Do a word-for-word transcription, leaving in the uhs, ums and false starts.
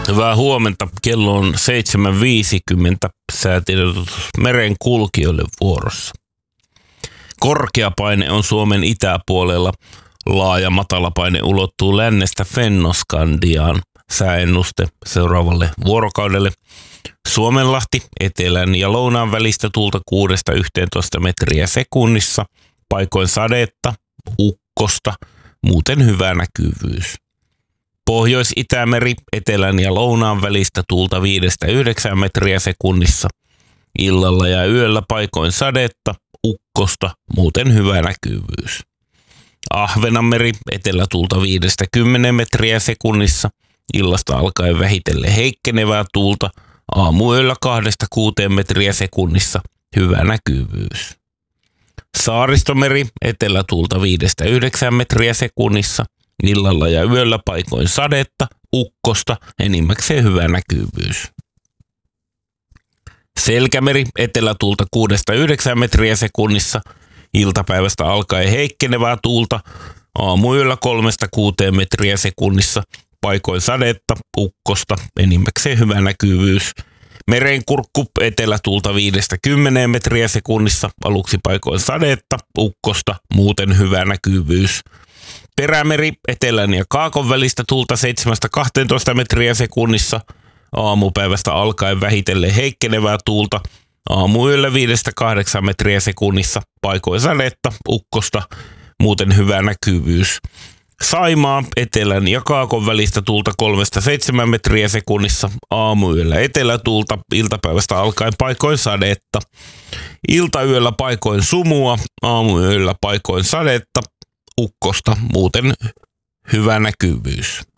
Hyvää huomenta. Kello on seitsemän viisikymmentä. Säätiedotus meren kulkijoille vuorossa. Korkeapaine on Suomen itäpuolella. Laaja matalapaine ulottuu lännestä Fennoskandiaan. Sääennuste seuraavalle vuorokaudelle. Suomenlahti etelän ja lounaan välistä tuulta kuudesta yhteentoista metriä sekunnissa. Paikoin sadetta, ukkosta, muuten hyvä näkyvyys. Pohjois-Itämeri etelän ja lounaan välistä tuulta viidestä yhdeksään metriä sekunnissa. Illalla ja yöllä paikoin sadetta, ukkosta, muuten hyvä näkyvyys. Ahvenanmeri etelätuulta viidestä kymmeneen metriä sekunnissa. Illasta alkaen vähitellen heikkenevää tuulta. Aamuyöllä kahdesta kuuteen metriä sekunnissa. Hyvä näkyvyys. Saaristomeri etelätuulta viidestä yhdeksään metriä sekunnissa. Illalla ja yöllä paikoin sadetta, ukkosta, enimmäkseen hyvä näkyvyys. Selkämeri etelätuulta kuudesta yhdeksään metriä sekunnissa. Iltapäivästä alkaen heikkenevää tuulta. Aamuyöllä kolmesta kuuteen metriä sekunnissa. Paikoin sadetta, ukkosta, enimmäkseen hyvä näkyvyys. Merenkurkku etelätuulta viidestä kymmeneen metriä sekunnissa. Aluksi paikoin sadetta, ukkosta, muuten hyvä näkyvyys. Perämeri etelän ja kaakon välistä tuulta seitsemästä kahteentoista metriä sekunnissa. Aamupäivästä alkaen vähitellen heikkenevää tuulta. Aamuyöllä viidestä kahdeksaan metriä sekunnissa. Paikoin sadetta, ukkosta, muuten hyvä näkyvyys. Saimaa etelän ja kaakon välistä tuulta kolmesta seitsemään metriä sekunnissa. Aamuyöllä etelätuulta, iltapäivästä alkaen paikoin sadetta. Iltayöllä paikoin sumua, aamuyöllä paikoin sadetta, ukkosta, muuten hyvä näkyvyys.